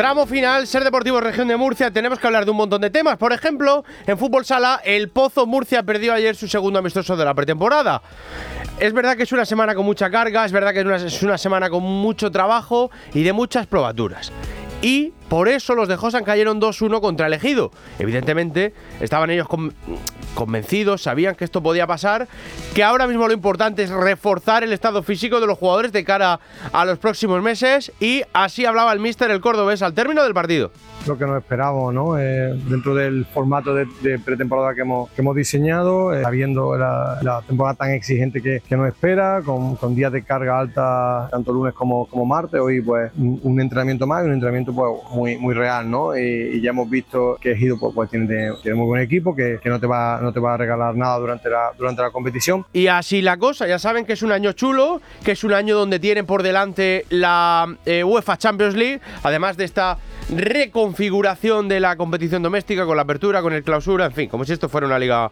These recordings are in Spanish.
Tramo final, Ser Deportivo Región de Murcia. Tenemos que hablar de un montón de temas. Por ejemplo, en fútbol sala, el Pozo Murcia perdió ayer su segundo amistoso de la pretemporada. Es verdad que es una semana con mucha carga, es verdad que es una semana con mucho trabajo y de muchas probaturas. Y por eso los de Josan cayeron 2-1 contra el Ejido. Evidentemente estaban ellos convencidos, sabían que esto podía pasar, que ahora mismo lo importante es reforzar el estado físico de los jugadores de cara a los próximos meses, y así hablaba el míster el cordobés al término del partido. Lo que nos esperábamos, ¿no? Dentro del formato de pretemporada que hemos diseñado, sabiendo la temporada tan exigente que nos espera, con días de carga alta tanto lunes como martes. Hoy pues un entrenamiento más, un entrenamiento pues muy real, ¿no? Y ya hemos visto que Ejido pues tiene muy buen equipo, que no te va a regalar nada durante la competición. Y así la cosa, ya saben que es un año chulo, que es un año donde tienen por delante la UEFA Champions League, además de esta reconfiguración de la competición doméstica con la apertura, con el clausura, en fin, como si esto fuera una liga,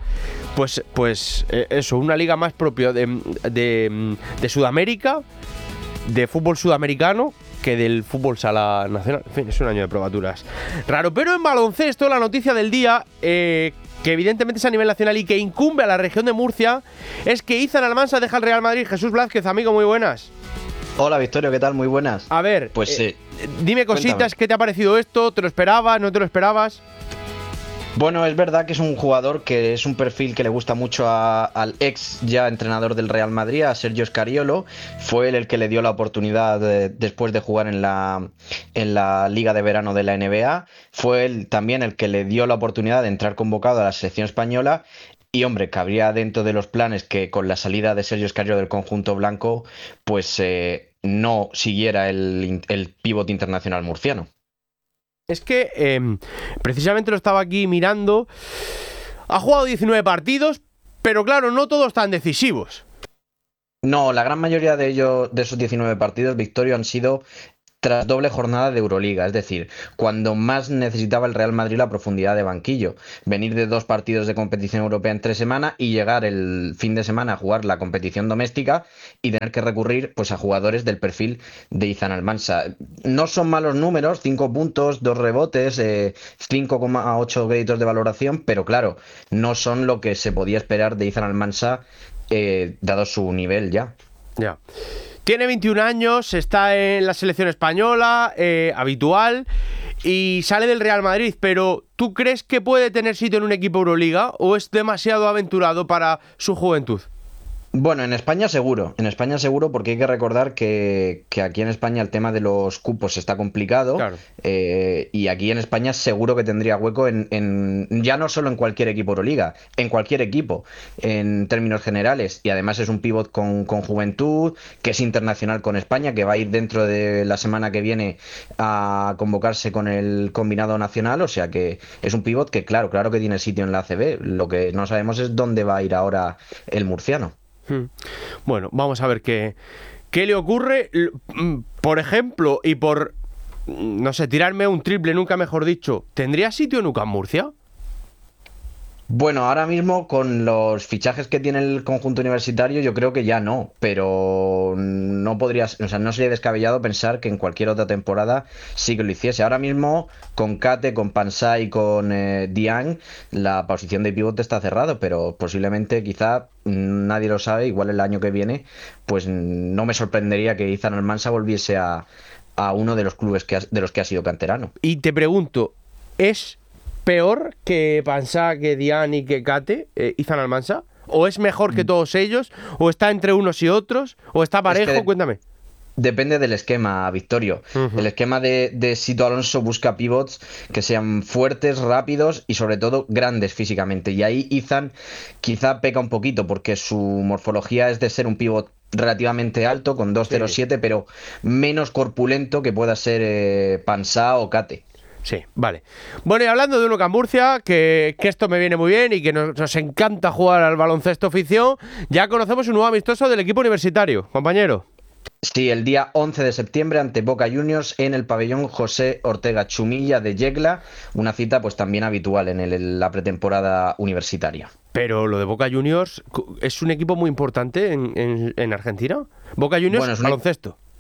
una liga más propia de Sudamérica, de fútbol sudamericano, que del fútbol sala nacional. En fin, es un año de probaturas raro. Pero en baloncesto, la noticia del día, que evidentemente es a nivel nacional y que incumbe a la región de Murcia, es que Izan Almansa deja el Real Madrid. Jesús Blázquez, amigo, muy buenas. Hola Victorio, ¿qué tal? Muy buenas. A ver, pues dime cositas, cuéntame. ¿Qué te ha parecido esto? ¿Te lo esperabas? ¿No te lo esperabas? Bueno, es verdad que es un jugador que es un perfil que le gusta mucho al ex ya entrenador del Real Madrid, a Sergio Scariolo. Fue él el que le dio la oportunidad después de jugar en la Liga de Verano de la NBA. Fue él también el que le dio la oportunidad de entrar convocado a la selección española. Y hombre, cabría dentro de los planes que con la salida de Sergio Scariolo del conjunto blanco, pues no siguiera el pívot internacional murciano. Es que precisamente lo estaba aquí mirando. Ha jugado 19 partidos, pero claro, no todos tan decisivos. No, la gran mayoría de ellos, de esos 19 partidos, Victorio, han sido tras doble jornada de Euroliga, es decir, cuando más necesitaba el Real Madrid la profundidad de banquillo. Venir de 2 partidos de competición europea en 3 semanas y llegar el fin de semana a jugar la competición doméstica y tener que recurrir pues a jugadores del perfil de Izan Almansa. No son malos números, 5 puntos, 2 rebotes, 5,8 créditos de valoración, pero claro, no son lo que se podía esperar de Izan Almansa dado su nivel ya. Ya. Tiene 21 años, está en la selección española, habitual, y sale del Real Madrid, pero ¿tú crees que puede tener sitio en un equipo Euroliga o es demasiado aventurado para su juventud? Bueno, en España seguro porque hay que recordar que aquí en España el tema de los cupos está complicado. Claro. Y aquí en España seguro que tendría hueco ya no solo en cualquier equipo Euroliga, en cualquier equipo en términos generales, y además es un pívot con juventud, que es internacional con España, que va a ir dentro de la semana que viene a convocarse con el combinado nacional, o sea que es un pívot que claro que tiene sitio en la ACB. Lo que no sabemos es dónde va a ir ahora el murciano. Bueno, vamos a ver qué le ocurre. Por ejemplo, y por, no sé, tirarme un triple, nunca mejor dicho, ¿tendría sitio en UCAM Murcia? Bueno, ahora mismo con los fichajes que tiene el conjunto universitario yo creo que ya no, pero no sería descabellado pensar que en cualquier otra temporada sí que lo hiciese. Ahora mismo con Kate, con Pansá y con Diang la posición de pivote está cerrado, pero posiblemente quizá nadie lo sabe, igual el año que viene, pues no me sorprendería que Izan Almansa volviese a uno de los clubes de los que ha sido canterano. Y te pregunto, ¿es peor que Pansá, que Dian y que Kate, Izan Almansa? ¿O es mejor que todos ellos? ¿O está entre unos y otros? ¿O está parejo? Cuéntame. Depende del esquema, Victorio. El esquema de Sito Alonso busca pivots que sean fuertes, rápidos y sobre todo grandes físicamente. Y ahí Izan quizá peca un poquito porque su morfología es de ser un pivot relativamente alto, con 2,07, sí, pero menos corpulento que pueda ser Pansá o Kate. Sí, vale. Bueno, y hablando de un UCAM Murcia, que esto me viene muy bien y que nos encanta jugar al baloncesto afición, ya conocemos un nuevo amistoso del equipo universitario, compañero. Sí, el día 11 de septiembre ante Boca Juniors en el pabellón José Ortega Chumilla de Yecla, una cita pues también habitual en la pretemporada universitaria. Pero lo de Boca Juniors es un equipo muy importante en Argentina. Boca Juniors, bueno, baloncesto.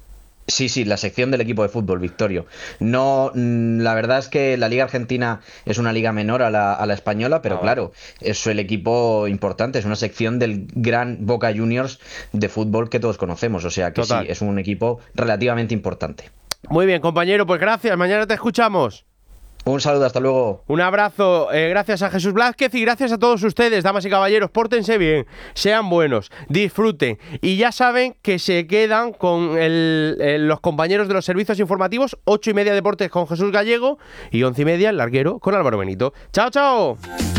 Sí, la sección del equipo de fútbol, Victorio. No, la verdad es que la Liga Argentina es una liga menor a la española, pero claro, es el equipo importante, es una sección del gran Boca Juniors de fútbol que todos conocemos, o sea que Total. sí, es un equipo relativamente importante. Muy bien, compañero, pues gracias. Mañana te escuchamos. Un saludo, hasta luego. Un abrazo, gracias a Jesús Blázquez y gracias a todos ustedes, damas y caballeros. Pórtense bien, sean buenos, disfruten. Y ya saben que se quedan con los compañeros de los servicios informativos. 8:30 Deportes con Jesús Gallego y 11:30 El Larguero con Álvaro Benito. ¡Chao, chao!